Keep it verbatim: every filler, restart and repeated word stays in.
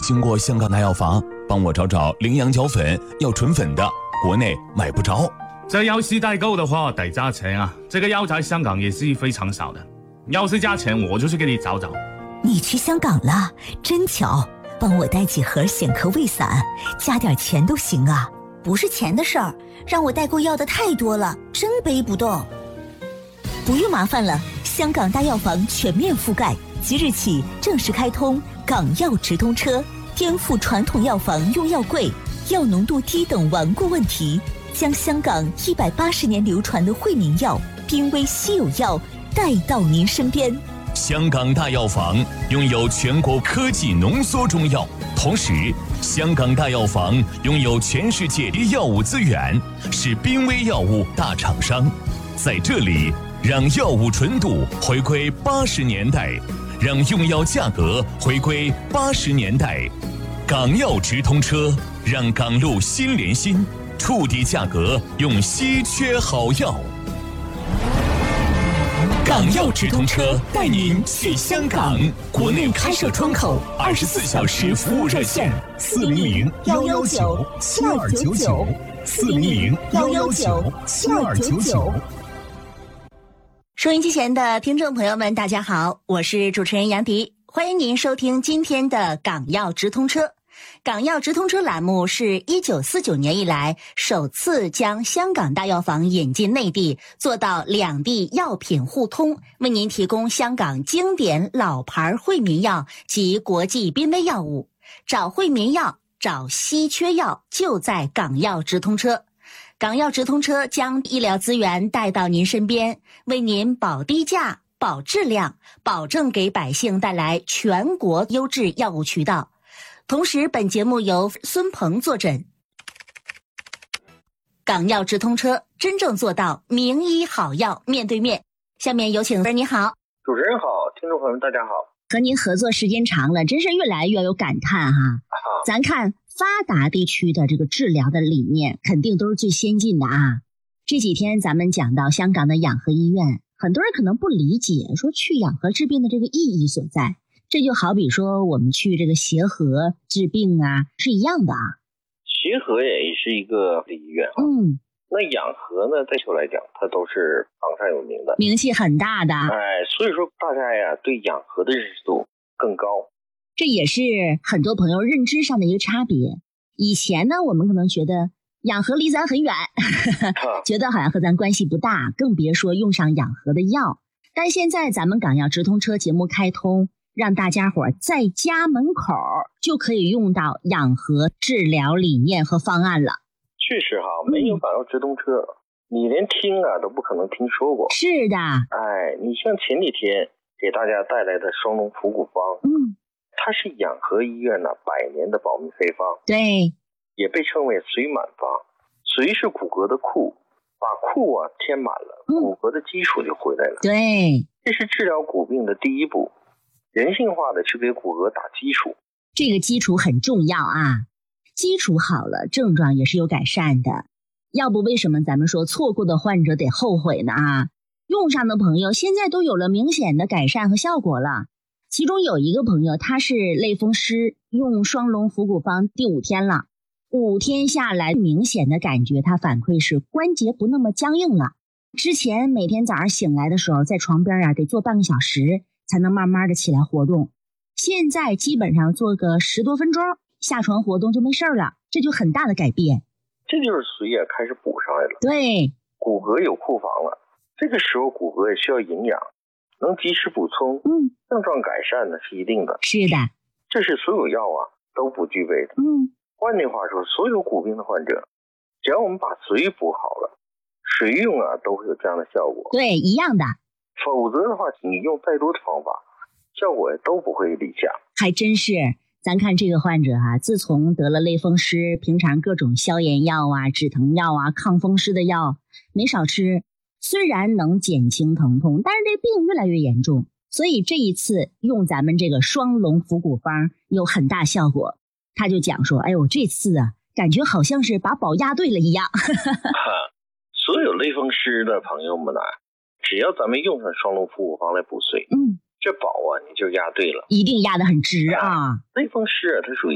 经过香港大药房帮我找找羚羊角粉，要纯粉的，国内买不着。 这要是代购的话得加钱啊，这个药在香港也是非常少的，要是加钱我就去给你找找。 你去香港了，真巧，帮我带几盒显科胃散，加点钱都行啊。 不是钱的事儿，让我代购要的太多了，真背不动。 不用麻烦了，香港大药房全面覆盖，即日起正式开通港药直通车，颠覆传统药房用药贵、药浓度低等顽固问题，将香港一百八十年流传的惠民药、濒危稀有药带到您身边。 香港大药房拥有全国科技浓缩中药，同时香港大药房拥有全世界药物资源，是濒危药物大厂商。在这里，让药物纯度回归八十年代，让用药价格回归八十年代。港药直通车，让港路心连心，触底价格用稀缺好药。港药直通车带您去香港，国内开设窗口，二十四小时服务热线：四零零幺幺九七二九九，四零零幺幺九七二九九。 收音机前的听众朋友们，大家好，我是主持人杨迪，欢迎您收听今天的港药直通车。港药直通车栏目是一九四九年以来首次将香港大药房引进内地，做到两地药品互通，为您提供香港经典老牌惠民药及国际濒危药物。找惠民药，找稀缺药，就在港药直通车。港药直通车将医疗资源带到您身边，为您保低价、保质量，保证给百姓带来全国优质药物渠道。同时，本节目由孙鹏坐诊。港药直通车真正做到名医好药面对面。下面有请，你好。 主持人好，听众朋友们大家好。 和您合作时间长了，真是越来越有感叹哈。 啊、 咱看发达地区的这个治疗的理念，肯定都是最先进的啊。这几天咱们讲到香港的养和医院，很多人可能不理解，说去养和治病的这个意义所在。这就好比说我们去这个协和治病啊，是一样的啊。 协和也是一个医院啊。 嗯。 那养和呢，在球来讲，它都是榜上有名的， 名气很大的。 哎，所以说大家呀对养和的认识度更高。 这也是很多朋友认知上的一个差别。以前呢，我们可能觉得养和离咱很远，觉得好像和咱关系不大，更别说用上养和的药。但现在咱们港药直通车节目开通，让大家伙在家门口就可以用到养和治疗理念和方案了。 确实哈，没有港药直通车、嗯、你连听啊都不可能听说过。 是的。 哎，你像前几天给大家带来的双龙伏骨方， 嗯， 它是养和医院呢百年的保密配方。 对， 也被称为髓满方。髓是骨骼的库，把库啊填满了，骨骼的基础就回来了。 对， 这是治疗骨病的第一步，人性化的去给骨骼打基础。 这个基础很重要啊，基础好了，症状也是有改善的。要不为什么咱们说错过的患者得后悔呢啊？用上的朋友现在都有了明显的改善和效果了。其中有一个朋友，他是类风湿，用双龙伏骨方第五天了，五天下来明显的感觉他反馈是关节不那么僵硬了。之前每天早上醒来的时候，在床边啊得坐半个小时才能慢慢的起来活动，现在基本上做个十多分钟下床活动就没事了，这就很大的改变。 这就是髓也开始补上来了。 对， 骨骼有库房了，这个时候骨骼也需要营养，能及时补充， 嗯， 症状改善呢是一定的。 是的， 这是所有药啊都不具备的。 嗯， 换句话说，所有骨病的患者，只要我们把髓补好了，谁用啊都会有这样的效果。 对，一样的。 否则的话，你用再多的方法，效果也都不会理想。 还真是。咱看这个患者啊，自从得了类风湿，平常各种消炎药啊、止疼药啊、抗风湿的药没少吃，虽然能减轻疼痛，但是这病越来越严重。所以这一次用咱们这个双龙伏骨方有很大效果。他就讲说，哎呦，这次啊，感觉好像是把宝押对了一样。 所有类风湿的朋友们啊，只要咱们用上双龙伏骨方来补髓， 嗯， 这宝啊你就押对了， 一定押得很直啊。 类风湿啊，它属于